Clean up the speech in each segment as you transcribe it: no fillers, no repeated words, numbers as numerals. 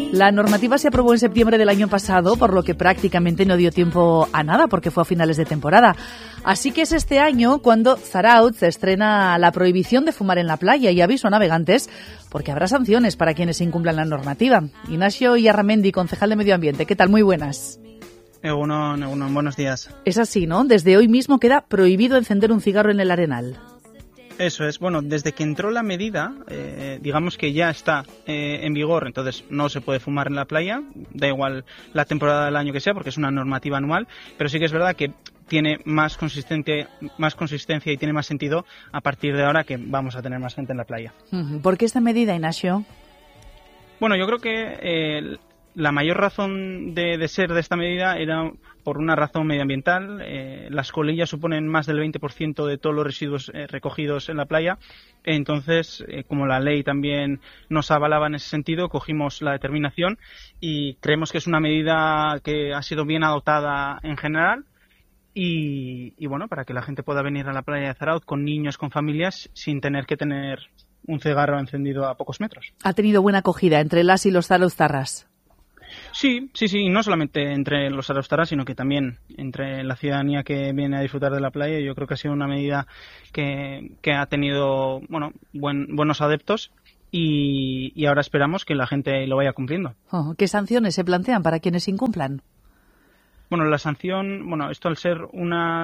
La normativa se aprobó en septiembre del año pasado, por lo que prácticamente no dio tiempo a nada, porque fue a finales de temporada. Así que es este año cuando Zarautz estrena la prohibición de fumar en la playa y aviso a navegantes, porque habrá sanciones para quienes incumplan la normativa. Ignacio Iarramendi, concejal de Medio Ambiente, ¿qué tal? Muy buenas. Egunon, buenos días. Es así, ¿no? Desde hoy mismo queda prohibido encender un cigarro en el arenal. Eso es. Bueno, desde que entró la medida, digamos que ya está en vigor, entonces no se puede fumar en la playa, da igual la temporada del año que sea, porque es una normativa anual, pero sí que es verdad que tiene más consistencia y tiene más sentido a partir de ahora que vamos a tener más gente en la playa. ¿Por qué esta medida, Ignacio? Bueno, yo creo que la mayor razón de ser de esta medida era por una razón medioambiental. Las colillas suponen más del 20% de todos los residuos recogidos en la playa. Entonces, como la ley también nos avalaba en ese sentido, cogimos la determinación y creemos que es una medida que ha sido bien adoptada en general. Y bueno, para que la gente pueda venir a la playa de Zarautz con niños, con familias, sin tener que tener un cigarro encendido a pocos metros. Ha tenido buena acogida entre las y los zarauztarras. Sí, no solamente entre los zarauztarras, sino que también entre la ciudadanía que viene a disfrutar de la playa. Yo creo que ha sido una medida que ha tenido buenos adeptos y ahora esperamos que la gente lo vaya cumpliendo. ¿Qué sanciones se plantean para quienes incumplan? Bueno, la sanción, esto al ser una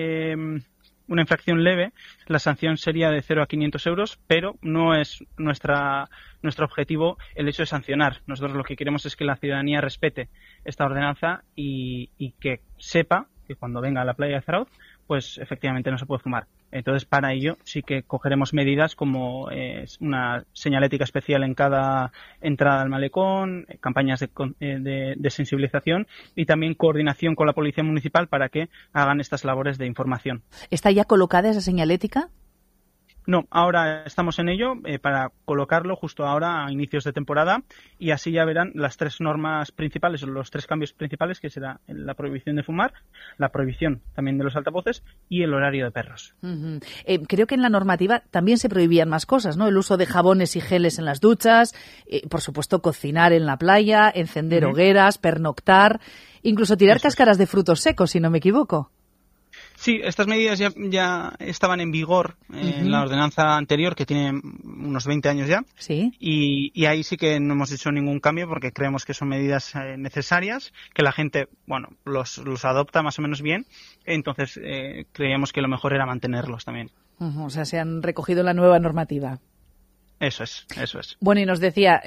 infracción leve, la sanción sería de 0 a 500 euros, pero no es nuestro objetivo el hecho de sancionar. Nosotros lo que queremos es que la ciudadanía respete esta ordenanza y que sepa que cuando venga a la playa de Zarautz, pues efectivamente no se puede fumar. Entonces, para ello sí que cogeremos medidas como una señalética especial en cada entrada al malecón, campañas de sensibilización y también coordinación con la Policía Municipal para que hagan estas labores de información. ¿Está ya colocada esa señalética? No, ahora estamos en ello para colocarlo justo ahora a inicios de temporada y así ya verán las tres normas principales o los tres cambios principales, que será la prohibición de fumar, la prohibición también de los altavoces y el horario de perros. Creo que en la normativa también se prohibían más cosas, ¿no? El uso de jabones y geles en las duchas, por supuesto cocinar en la playa, encender hogueras, pernoctar, incluso tirar cáscaras de frutos secos, si no me equivoco. Sí, estas medidas ya estaban en vigor en la ordenanza anterior, que tiene unos 20 años ya. Sí. Y ahí sí que no hemos hecho ningún cambio porque creemos que son medidas necesarias, que la gente, los adopta más o menos bien. Entonces, creíamos que lo mejor era mantenerlos también. O sea, se han recogido en la nueva normativa. Eso es. Bueno, y nos decía,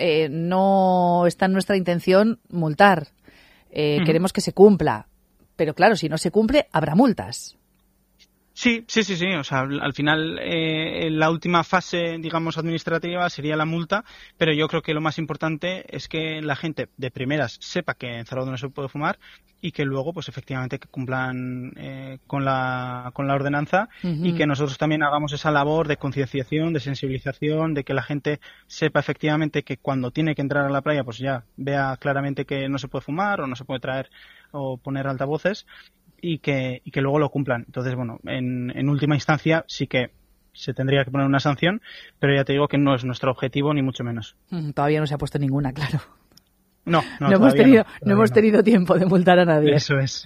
no está en nuestra intención multar. Queremos que se cumpla. Pero claro, si no se cumple, habrá multas. Sí. O sea, al final la última fase, digamos, administrativa sería la multa, pero yo creo que lo más importante es que la gente de primeras sepa que en Zarautz no se puede fumar y que luego, pues efectivamente, que cumplan con la ordenanza y que nosotros también hagamos esa labor de concienciación, de sensibilización, de que la gente sepa efectivamente que cuando tiene que entrar a la playa, pues ya vea claramente que no se puede fumar o no se puede traer o poner altavoces. Y que luego lo cumplan. Entonces, en última instancia sí que se tendría que poner una sanción, pero ya te digo que no es nuestro objetivo, ni mucho menos. Todavía no se ha puesto ninguna, claro. No hemos tenido tiempo de multar a nadie. Eso es.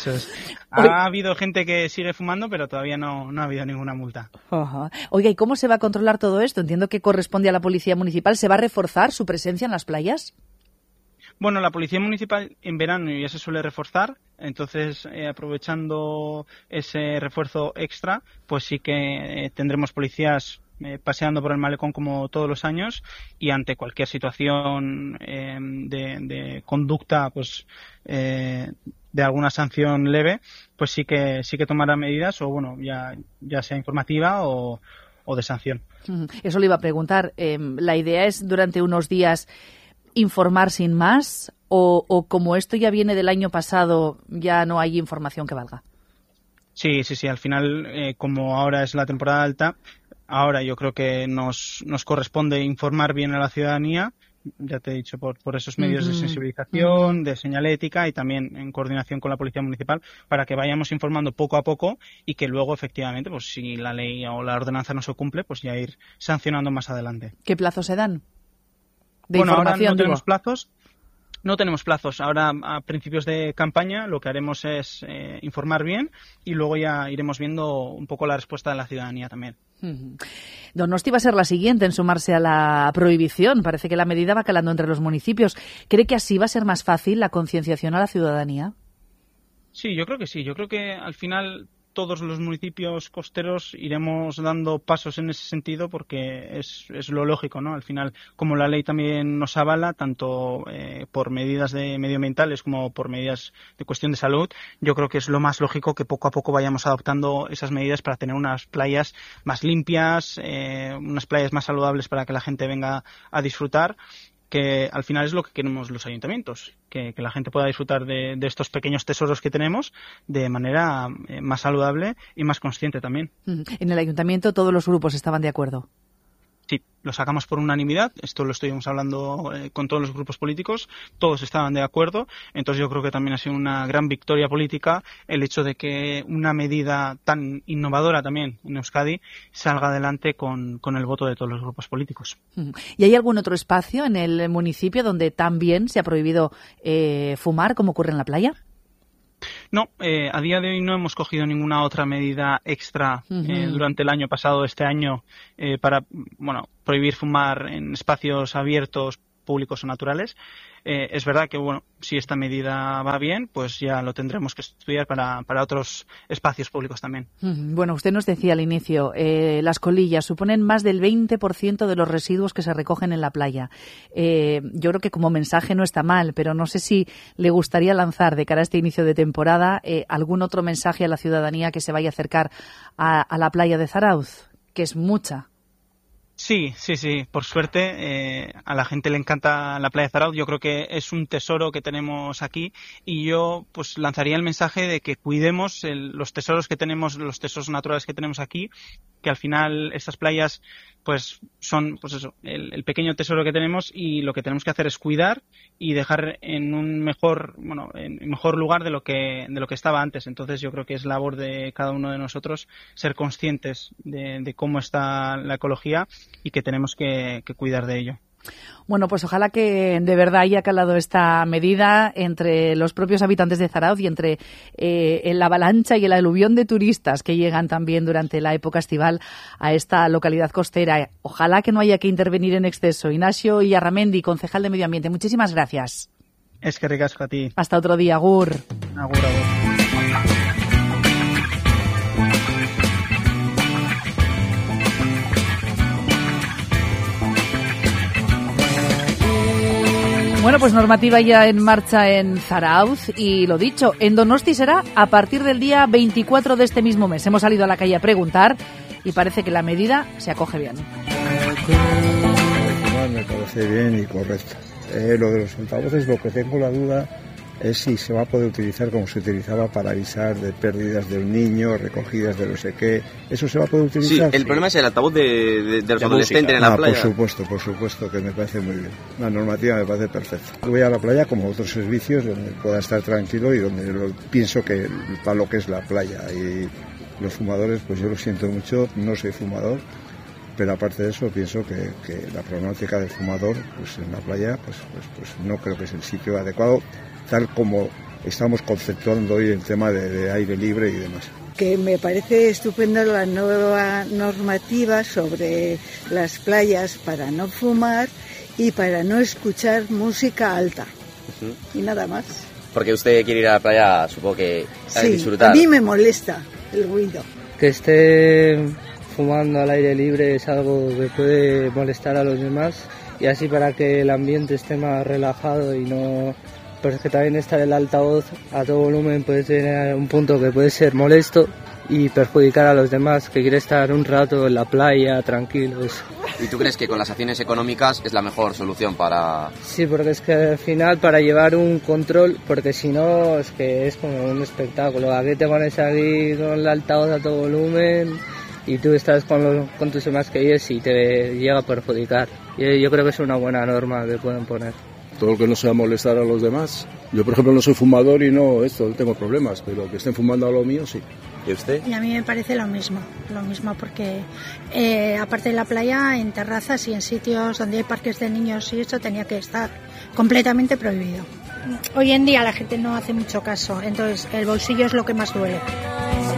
Ha habido gente que sigue fumando, pero todavía no ha habido ninguna multa. Oiga, ¿y cómo se va a controlar todo esto? Entiendo que corresponde a la Policía Municipal. ¿Se va a reforzar su presencia en las playas? Bueno, la Policía Municipal en verano ya se suele reforzar, entonces aprovechando ese refuerzo extra, pues sí que tendremos policías paseando por el malecón como todos los años y ante cualquier situación de conducta, pues de alguna sanción leve, pues sí que tomará medidas o ya sea informativa o de sanción. Eso le iba a preguntar. La idea es durante unos días informar sin más o como esto ya viene del año pasado ya no hay información que valga. Sí, al final como ahora es la temporada alta, ahora yo creo que nos corresponde informar bien a la ciudadanía, ya te he dicho, por esos medios de sensibilización, de señalética y también en coordinación con la Policía Municipal para que vayamos informando poco a poco y que luego efectivamente, pues si la ley o la ordenanza no se cumple, pues ya ir sancionando más adelante. ¿Qué plazos se dan? Ahora no tenemos plazos. No tenemos plazos. Ahora, a principios de campaña, lo que haremos es informar bien y luego ya iremos viendo un poco la respuesta de la ciudadanía también. Donosti va a ser la siguiente en sumarse a la prohibición. Parece que la medida va calando entre los municipios. ¿Cree que así va a ser más fácil la concienciación a la ciudadanía? Sí, yo creo que sí. Yo creo que al final todos los municipios costeros iremos dando pasos en ese sentido porque es lo lógico, ¿no? Al final, como la ley también nos avala, tanto por medidas medioambientales como por medidas de cuestión de salud, yo creo que es lo más lógico que poco a poco vayamos adoptando esas medidas para tener unas playas más limpias, unas playas más saludables para que la gente venga a disfrutar, que al final es lo que queremos los ayuntamientos, que la gente pueda disfrutar de estos pequeños tesoros que tenemos de manera más saludable y más consciente también. En el ayuntamiento todos los grupos estaban de acuerdo. Sí, lo sacamos por unanimidad, esto lo estuvimos hablando con todos los grupos políticos, todos estaban de acuerdo, entonces yo creo que también ha sido una gran victoria política el hecho de que una medida tan innovadora también en Euskadi salga adelante con el voto de todos los grupos políticos. ¿Y hay algún otro espacio en el municipio donde también se ha prohibido fumar, como ocurre en la playa? No, a día de hoy no hemos cogido ninguna otra medida extra durante el año pasado, este año, para prohibir fumar en espacios abiertos, públicos o naturales. Es verdad que, si esta medida va bien, pues ya lo tendremos que estudiar para otros espacios públicos también. Bueno, usted nos decía al inicio, las colillas suponen más del 20% de los residuos que se recogen en la playa. Yo creo que como mensaje no está mal, pero no sé si le gustaría lanzar de cara a este inicio de temporada algún otro mensaje a la ciudadanía que se vaya a acercar a la playa de Zarautz, que es mucha. Sí. Por suerte, a la gente le encanta la playa de Zarautz. Yo creo que es un tesoro que tenemos aquí y yo pues lanzaría el mensaje de que cuidemos los tesoros que tenemos, los tesoros naturales que tenemos aquí, que al final estas playas pues son el pequeño tesoro que tenemos y lo que tenemos que hacer es cuidar y dejar en un mejor lugar de lo que estaba antes. Entonces yo creo que es labor de cada uno de nosotros ser conscientes de cómo está la ecología y que tenemos que cuidar de ello. Bueno, pues ojalá que de verdad haya calado esta medida entre los propios habitantes de Zarautz y entre la avalancha y el aluvión de turistas que llegan también durante la época estival a esta localidad costera. Ojalá que no haya que intervenir en exceso. Ignacio Iarramendi, concejal de Medio Ambiente, muchísimas gracias. Es que ricasco a ti. Hasta otro día, agur. Agur. Bueno, pues normativa ya en marcha en Zarautz y lo dicho, en Donosti será a partir del día 24 de este mismo mes. Hemos salido a la calle a preguntar y parece que la medida se acoge bien. Me parece bien y correcto. Lo de los altavoces, lo que tengo la duda es si se va a poder utilizar como se utilizaba para avisar de pérdidas de un niño, recogidas de no sé qué. ¿Eso se va a poder utilizar? Sí, el problema es el altavoz de los adolescentes en la playa. Por supuesto, que me parece muy bien. La normativa me parece perfecta. Voy a la playa como a otros servicios donde pueda estar tranquilo y donde pienso que para lo que es la playa. Y los fumadores, pues yo lo siento mucho, no soy fumador, pero aparte de eso pienso que la problemática del fumador pues en la playa pues no creo que es el sitio adecuado, tal como estamos conceptuando hoy el tema de aire libre y demás. Que me parece estupenda la nueva normativa sobre las playas para no fumar y para no escuchar música alta. Y nada más. Porque usted quiere ir a la playa, supongo que a disfrutar. A mí me molesta el ruido. Que esté fumando al aire libre es algo que puede molestar a los demás y así para que el ambiente esté más relajado y no... Pues que también estar el altavoz a todo volumen puede tener un punto que puede ser molesto y perjudicar a los demás que quieren estar un rato en la playa tranquilos. ¿Y tú crees que con las acciones económicas es la mejor solución para...? Sí, porque es que al final para llevar un control, porque si no es que es como un espectáculo. Aquí te pones aquí con el altavoz a todo volumen y tú estás con tus demás que y te llega a perjudicar. Y yo creo que es una buena norma que pueden poner. Todo lo que no sea molestar a los demás. Yo, por ejemplo, no soy fumador y no tengo problemas, pero que estén fumando a lo mío, sí. ¿Y usted? Y a mí me parece lo mismo porque aparte de la playa, en terrazas y en sitios donde hay parques de niños y eso tenía que estar completamente prohibido. hoy en día la gente no hace mucho caso, entonces el bolsillo es lo que más duele.